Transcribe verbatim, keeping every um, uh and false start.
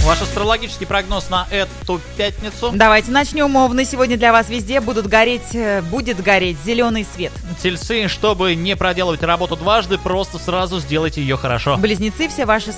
Ваш астрологический прогноз на эту пятницу. Давайте начнем. Овны, сегодня для вас везде будут гореть, э, будет гореть зеленый свет. Тельцы, чтобы не проделывать работу дважды, просто сразу сделайте ее хорошо. Близнецы, все ваши